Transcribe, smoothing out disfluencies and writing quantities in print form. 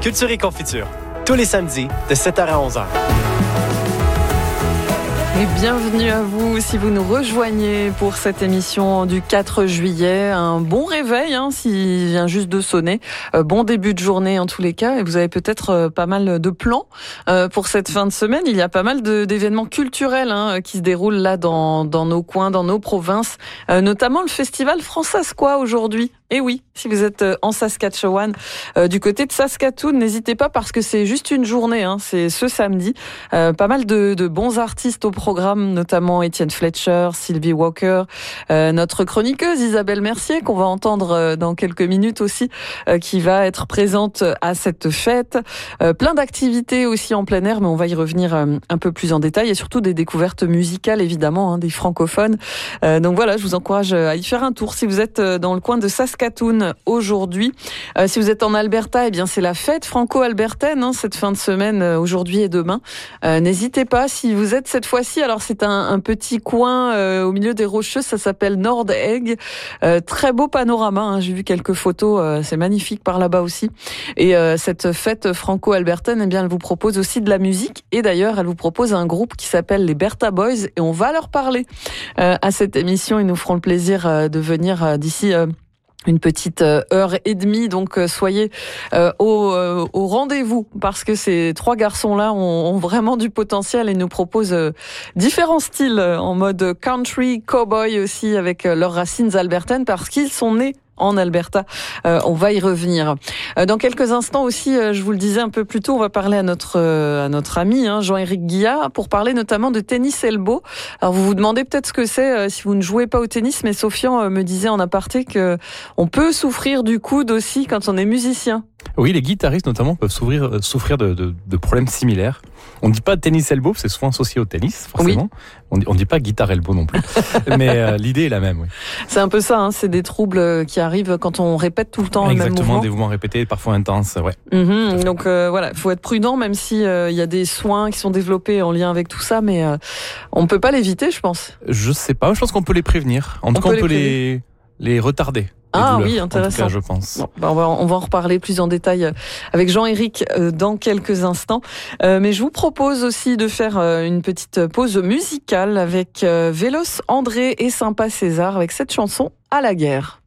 Culture et Confiture, tous les samedis de 7h à 11h. Et bienvenue à vous si vous nous rejoignez pour cette émission du 4 juillet. Un bon réveil s'il vient juste de sonner. Bon début de journée en tous les cas. Et vous avez peut-être pas mal de plans pour cette fin de semaine. Il y a pas mal d'événements culturels qui se déroulent là dans nos coins, dans nos provinces. Notamment le festival Francescois aujourd'hui. Et oui, si vous êtes en Saskatchewan, du côté de Saskatoon, n'hésitez pas parce que c'est juste une journée, c'est ce samedi. Pas mal de bons artistes au programme, notamment Étienne Fletcher, Sylvie Walker, notre chroniqueuse Isabelle Mercier, qu'on va entendre dans quelques minutes aussi, qui va être présente à cette fête. Plein d'activités aussi en plein air, mais on va y revenir un peu plus en détail, et surtout des découvertes musicales, évidemment, des francophones. Donc voilà, je vous encourage à y faire un tour si vous êtes dans le coin de Saskatoon aujourd'hui. Si vous êtes en Alberta, eh bien c'est la fête franco-albertaine cette fin de semaine, aujourd'hui et demain. N'hésitez pas, si vous êtes cette fois-ci, alors c'est un petit coin au milieu des Rocheuses, ça s'appelle Nord Egg. Très beau panorama, j'ai vu quelques photos, c'est magnifique par là-bas aussi. Et cette fête franco-albertaine, eh bien elle vous propose aussi de la musique, et d'ailleurs elle vous propose un groupe qui s'appelle les Bertha Boys, et on va leur parler à cette émission. Ils nous feront le plaisir de venir d'ici une petite heure et demie, donc soyez au rendez-vous, parce que ces trois garçons-là ont vraiment du potentiel et nous proposent différents styles en mode country, cowboy aussi, avec leurs racines albertaines, parce qu'ils sont nés en Alberta. On va y revenir. Dans quelques instants aussi, je vous le disais un peu plus tôt, on va parler à notre ami Jean-Éric Guillat, pour parler notamment de tennis elbow. Alors vous vous demandez peut-être ce que c'est si vous ne jouez pas au tennis, mais Sofian me disait en aparté que on peut souffrir du coude aussi quand on est musicien. Oui, les guitaristes notamment peuvent souffrir de problèmes similaires. On ne dit pas tennis elbow, c'est souvent associé au tennis, forcément. Oui. On ne dit pas guitare elbow non plus, mais l'idée est la même. Oui. C'est un peu ça, c'est des troubles qui arrivent quand on répète tout le temps le même mouvement. Exactement, des mouvements répétés, parfois intenses. Ouais. Donc voilà, il faut être prudent, même si y a des soins qui sont développés en lien avec tout ça, mais on ne peut pas l'éviter, je pense. Je sais pas, je pense qu'on peut les prévenir. En tout cas, on peut les retarder. Oui, intéressant. En tout cas, je pense. Bon, on va en reparler plus en détail avec Jean-Éric dans quelques instants. Mais je vous propose aussi de faire une petite pause musicale avec Vélos André et Sympa César avec cette chanson À la guerre.